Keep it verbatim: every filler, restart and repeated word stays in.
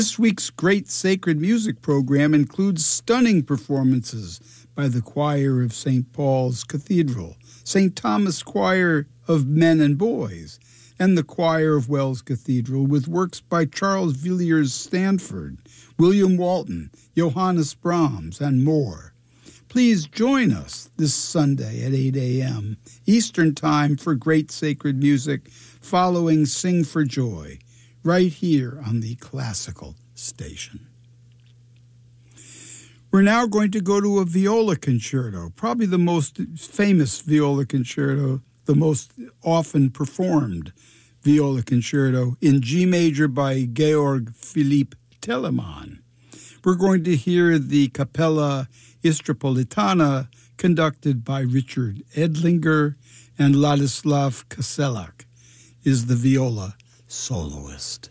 This week's Great Sacred Music program includes stunning performances by the choir of Saint Paul's Cathedral, Saint Thomas Choir of Men and Boys, and the choir of Wells Cathedral, with works by Charles Villiers Stanford, William Walton, Johannes Brahms, and more. Please join us this Sunday at eight a.m. Eastern Time for Great Sacred Music, following Sing for Joy, right here on the Classical Station. We're now going to go to a viola concerto, probably the most famous viola concerto, the most often performed viola concerto in G major by Georg Philipp Telemann. We're going to hear the Capella Istropolitana, conducted by Richard Edlinger, and Ladislav Kaselak is the viola soloist.